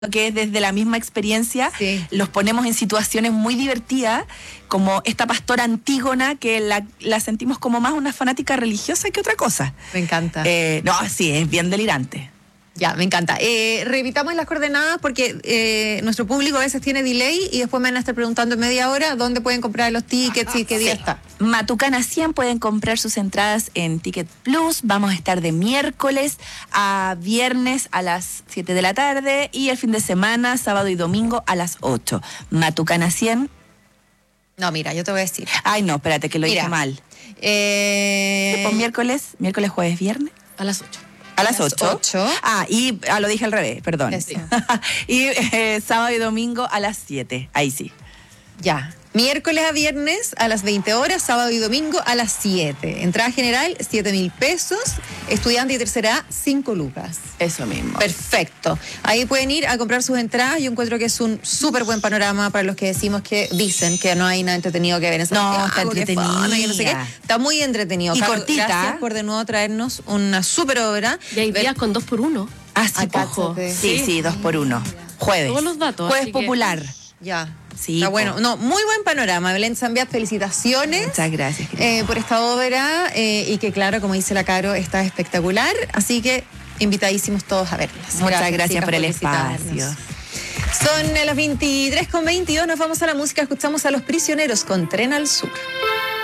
que es desde la misma experiencia, Sí. los ponemos en situaciones muy divertidas, como esta pastora Antígona, que la sentimos como más una fanática religiosa que otra cosa. Me encanta. No, sí, es bien delirante. Ya, me encanta. Repitamos las coordenadas porque nuestro público a veces tiene delay y después me van a estar preguntando en media hora dónde pueden comprar los tickets y qué día está. Matucana 100 pueden comprar sus entradas en Ticket Plus. Vamos a estar de miércoles a viernes a las 7 de la tarde y el fin de semana, sábado y domingo a las 8. Matucana 100. No, mira, yo te voy a decir. Ay, no, espérate, que lo dije mal. Pues miércoles, jueves, viernes. A las 8. A las 8. Y lo dije al revés, perdón. Eso. Y sábado y domingo a las 7. Ahí sí. Ya. Miércoles a viernes a las 20 horas, sábado y domingo a las 7. Entrada general, 7.000 pesos. Estudiante y tercera A, 5 lucas. Eso mismo. Perfecto. Ahí pueden ir a comprar sus entradas. Yo encuentro que es un súper buen panorama para los que dicen que no hay nada entretenido que ver en Santiago. No, está entretenido. Que no sé qué. Está muy entretenido. Y Caro, cortita. Gracias por de nuevo traernos una súper obra. Y hay días con 2x1. Ah, sí, Ojo. Sí, 2x1. Jueves. Todos los datos. Jueves así que- popular. Ya. Sí, Está po. bueno. No, muy buen panorama. Belén Zambiat, felicitaciones. Muchas gracias. querida. Por esta obra y que claro, como dice la Caro, está espectacular, así que invitadísimos todos a verlas. Muchas gracias chicas, por el visitarnos. espacio. Son las 23:22, nos vamos a la música, escuchamos a Los Prisioneros con Tren al Sur.